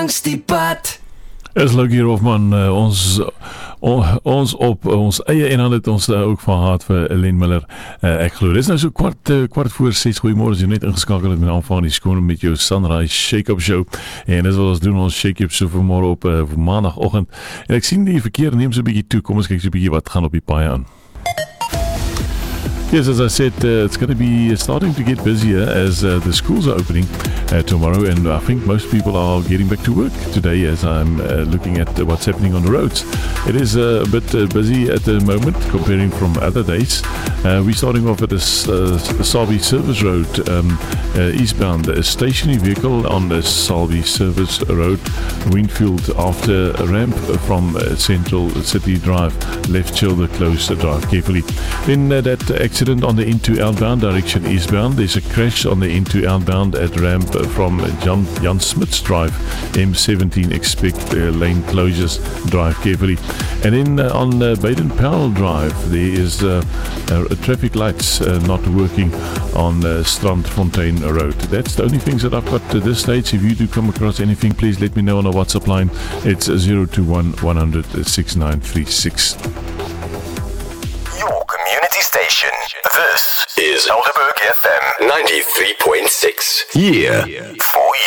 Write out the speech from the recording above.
langs die pad. Is Loukie Hofman, ons op ons eie en dan het ons ook van haat vir Ellen Miller. Ek glo, dis nou so kwart voor 6, goeiemôre, as jy net ingeskakel het met aanvang die skoon met jou Sunrise Shake-Up Show. En dis wat ons doen, ons Shake-Up so vanmôre op maandagoggend. En ek sien die verkeer neem so 'n bietjie toe, kom ons kyk so 'n bietjie wat gaan op die paaie aan. Yes, as I said, it's going to be starting to get busier as the schools are opening tomorrow, and I think most people are getting back to work today as I'm looking at what's happening on the roads. It is a bit busy at the moment comparing from other days. We're starting off at the Salby Service Road eastbound. A stationary vehicle on the Salby Service Road, Winfield, after a ramp from Central City Drive, left shoulder closed, drive carefully. Then that accident on the N2 outbound direction eastbound. There's a crash on the N2 outbound at ramp from Jan Smith's Drive, M17. Expect lane closures, drive carefully. And then on Baden-Powell Drive, there is traffic lights not working on Strandfontein Road. That's the only things that I've got to this stage. If you do come across anything, please let me know on our WhatsApp line. It's 021 100 6936. Community station. This is Elderberg FM 93.6. Here for you.